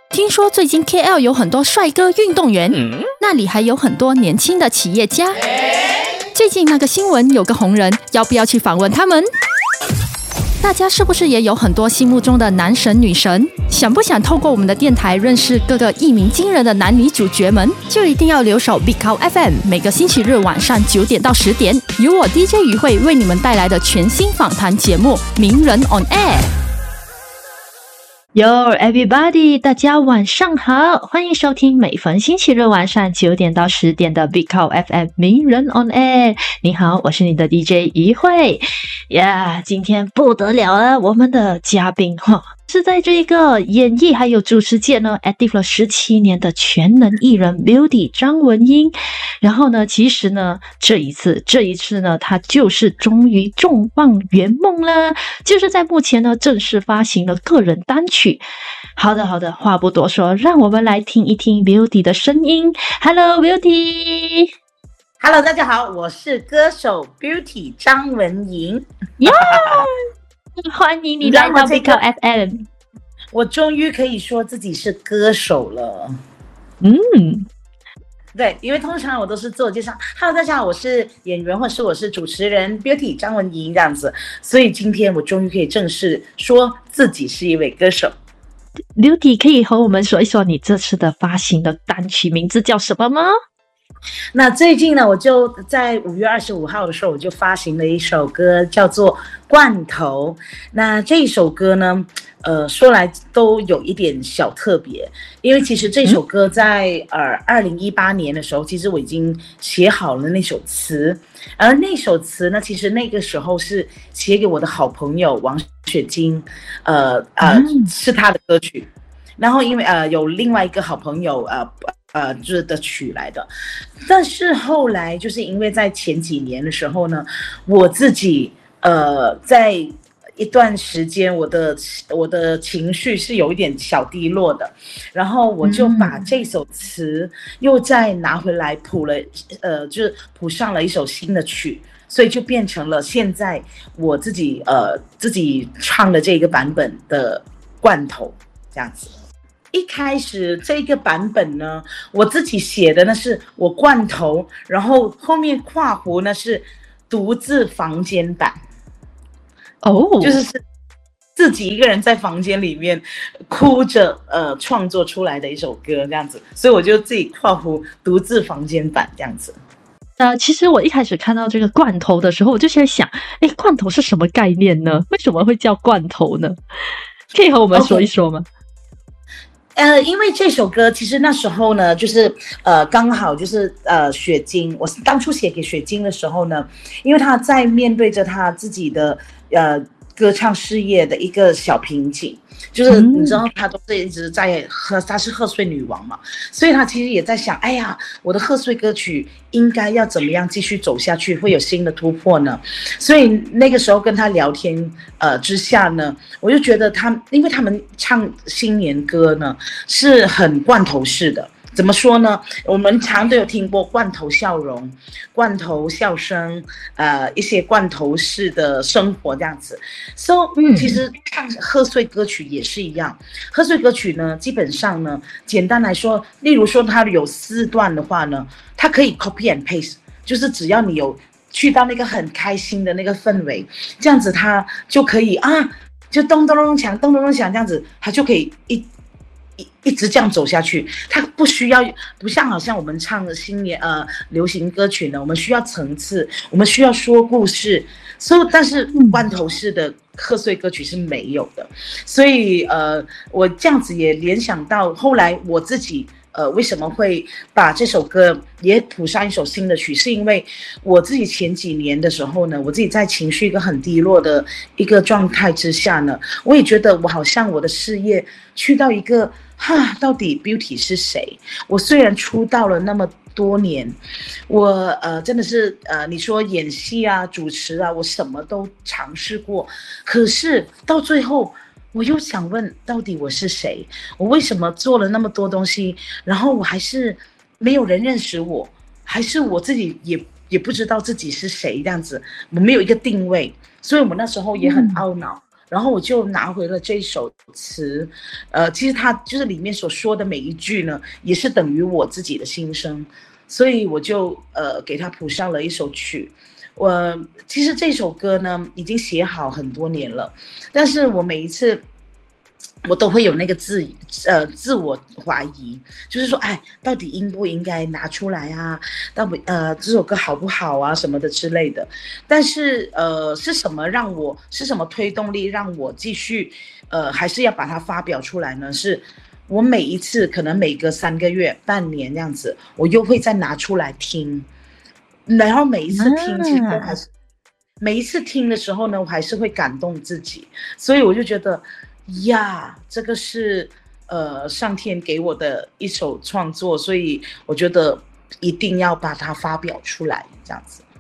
听说最近 KL 有很多帅哥运动员，那里还有很多年轻的企业家。最近那个新闻有个红人，要不要去访问他们？大家是不是也有很多心目中的男神女神？想不想透过我们的电台认识各个一鸣惊人的男女主角们？就一定要留守 Big Cow FM， 每个星期日晚上9点到10点，由我 DJ 于慧为你们带来的全新访谈节目《名人 on Air》。Yo everybody， 大家晚上好，欢迎收听每逢星期日晚上9点到10点的 Big Cow FM 名人 on Air。你好，我是你的 DJ 于慧呀。今天不得了了，我们的嘉宾是在这个演艺还有主持界呢 active 了17年的全能艺人 Beauty 张文音。然后呢，其实呢，这一次呢，他就是终于众望圆梦了，就是在目前呢正式发行了个人单曲。好的，话不多说，让我们来听一听 Beauty 的声音。Hello Beauty。Hello， 大家好，我是歌手 Beauty 张文莹。 欢迎你来到 Big Cow FM。 我终于可以说自己是歌手了。对，因为通常我都是自我介绍 ，Hello， 大家好，我是演员或是我是主持人 Beauty 张文莹这样子，所以今天我终于可以正式说自己是一位歌手。 Beauty 可以和我们说一说你这次的发行的单曲名字叫什么吗？ 那最近呢，我就在5月25号的时候，我就发行了一首歌，叫做《罐头》。那这一首歌呢，说来都有一点小特别，因为其实这首歌在2018年的时候，其实我已经写好了那首词，而那首词呢，其实那个时候是写给我的好朋友王雪晶，是他的歌曲。然后因为有另外一个好朋友就是的曲来的，但是后来就是因为在前几年的时候呢，我自己在一段时间我的情绪是有一点小低落的，然后我就把这首词又再拿回来谱了，就是谱上了一首新的曲，所以就变成了现在我自己唱的这个版本的罐头这样子。一开始这个版本呢，我自己写的呢是我罐头，然后后面括弧呢是独自房间版。就是自己一个人在房间里面哭着创作出来的一首歌这样子，所以我就自己括弧独自房间版这样子。 其实我一开始看到这个罐头的时候，我就在想，罐头是什么概念呢？为什么会叫罐头呢？可以和我们说一说吗？ 因为这首歌其实那时候呢，就是刚好就是雪晶，我当初写给雪晶的时候呢，因为他在面对着他自己的歌唱事业的一个小瓶颈，就是你知道他都是一直在他是贺岁女王嘛，所以他其实也在想，哎呀，我的贺岁歌曲应该要怎么样继续走下去，会有新的突破呢？所以那个时候跟他聊天之下呢，我就觉得因为他们唱新年歌呢是很罐头式的。怎么说呢？我们常都有听过罐头笑容、罐头笑声，一些罐头式的生活这样子。其实唱贺岁歌曲也是一样。贺岁歌曲呢，基本上呢，简单来说，例如说它有4段的话呢，它可以 copy and paste， 就是只要你有去到那个很开心的那个氛围，这样子它就可以就咚咚咚响，咚咚咚响这样子，它就可以一直这样走下去，它不像好像我们唱的新年流行歌曲呢，我们需要层次，我们需要说故事，但是罐头式的贺岁歌曲是没有的，所以我这样子也联想到后来我自己为什么会把这首歌也谱上一首新的曲，是因为我自己前几年的时候呢，我自己在情绪一个很低落的一个状态之下呢，我也觉得我好像我的事业去到一个到底 Beauty 是谁？我虽然出道了那么多年，我真的是你说演戏啊、主持啊，我什么都尝试过，可是到最后我又想问，到底我是谁？我为什么做了那么多东西，然后我还是没有人认识我，还是我自己也不知道自己是谁这样子，我没有一个定位，所以我那时候也很懊恼。 然后我就拿回了这首词，其实它就是里面所说的每一句呢，也是等于我自己的心声，所以我就给它谱上了一首曲。其实这首歌呢已经写好很多年了，但是我每一次我都会有那个自我怀疑，就是说，哎，到底应不应该拿出来啊？到底这首歌好不好啊？什么的之类的。但是是什么推动力让我继续还是要把它发表出来呢？是我每一次可能每隔3个月、半年这样子，我又会再拿出来听，然后每一次听，其实都还是。每一次听的时候呢，我还是会感动自己，所以我就觉得呀，这个是上天给我的一首创作，所以我觉得一定要把它发表出来，这样子。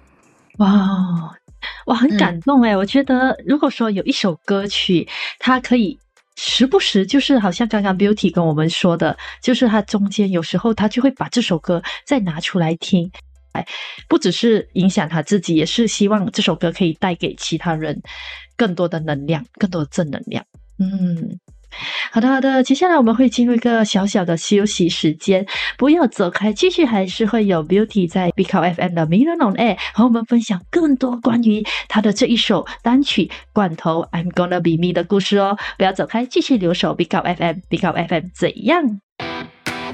哇，很感动诶，我觉得如果说有一首歌曲，它可以时不时就是好像刚刚 Beauty 跟我们说的，就是它中间有时候他就会把这首歌再拿出来听。不只是影响他自己，也是希望这首歌可以带给其他人更多的能量，更多的正能量。好的，接下来我们会进入一个小小的休息时间，不要走开，继续还是会有 Beauty 在 Big Out FM 的名人 on air 和我们分享更多关于他的这一首单曲罐头 I'm Gonna Be Me 的故事哦。不要走开，继续留守 Big Out FM， Big Out FM 怎样